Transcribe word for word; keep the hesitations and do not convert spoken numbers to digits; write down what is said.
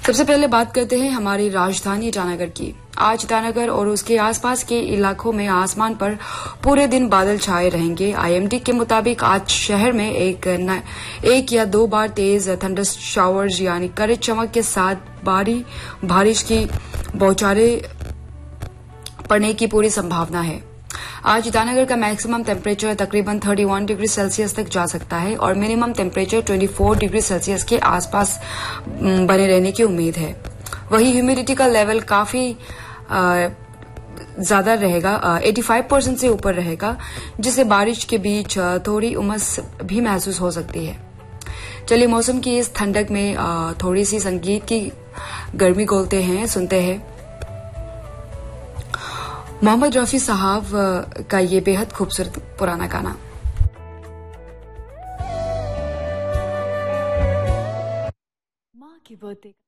सबसे पहले बात करते हैं हमारी राजधानी ईटानगर की। आज ईटानगर और उसके आसपास के इलाकों में आसमान पर पूरे दिन बादल छाए रहेंगे। आईएमडी के मुताबिक आज शहर में एक न, एक या दो बार तेज थंडर शावर्स यानी गरज चमक के साथ बारी बारिश की बौछारें पड़ने की पूरी संभावना है। आज ईटानगर का मैक्सिमम टेम्परेचर तकरीबन इकतीस डिग्री सेल्सियस तक जा सकता है और मिनिमम टेम्परेचर चौबीस डिग्री सेल्सियस के आसपास बने रहने की उम्मीद है। वहीं ह्यूमिडिटी का लेवल काफी ज्यादा रहेगा, पचासी परसेंट से ऊपर रहेगा, जिससे बारिश के बीच थोड़ी उमस भी महसूस हो सकती है। चलिए मौसम की इस ठंडक में थोड़ी सी संगीत की गर्मी गोलते हैं, सुनते हैं मोहम्मद रफी साहब का ये बेहद खूबसूरत पुराना गाना। माँ की बर्थडे